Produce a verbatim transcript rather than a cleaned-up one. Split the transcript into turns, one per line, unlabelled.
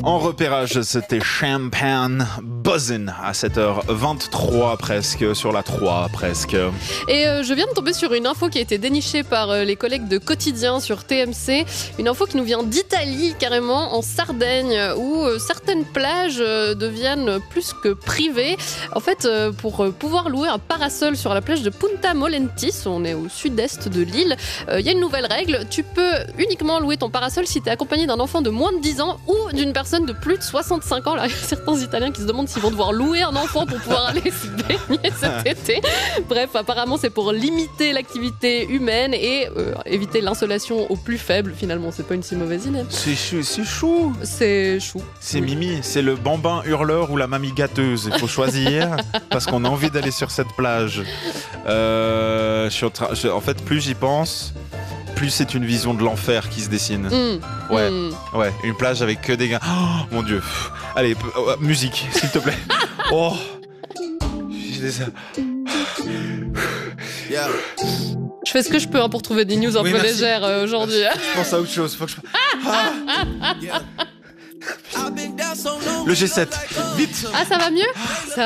En repérage, c'était Champagne Buzzin' à sept heures vingt-trois presque, sur la trois presque.
Et euh, je viens de tomber sur une info qui a été dénichée par euh, les collègues de Quotidien sur T M C. Une info qui nous vient d'Italie, carrément, en Sardaigne, où euh, certaines plages euh, deviennent plus que privées. En fait, euh, pour euh, pouvoir louer un parasol sur la plage de Punta Molentis, on est au sud-est de l'île, il euh, y a une nouvelle règle. Tu peux uniquement louer ton parasol si tu es accompagné d'un enfant de moins de dix ans ou d'une personne de plus de soixante-cinq ans. Là, il y a certains Italiens qui se demandent s'ils vont devoir louer un enfant pour pouvoir aller se baigner cet été. Bref, apparemment, c'est pour limiter l'activité humaine et euh, éviter l'insolation au plus faible. Finalement, c'est pas une si mauvaise idée.
C'est chou, c'est chou.
C'est chou.
C'est oui. Mimi, c'est le bambin hurleur ou la mamie gâteuse. Il faut choisir parce qu'on a envie d'aller sur cette plage. Euh, je suis en, train, je, en fait, plus j'y pense, plus c'est une vision de l'enfer qui se dessine. Mmh. Ouais, mmh. ouais, une plage avec que des gars. Oh, mon Dieu. Allez, euh, musique, s'il te plaît. Oh, j'ai des...
Yeah. Je fais ce que je peux hein, pour trouver des news un oui, peu merci. légères euh, aujourd'hui.
Je pense à autre chose. Faut que je... ah. Le G sept, vite.
Ah, ça va mieux ça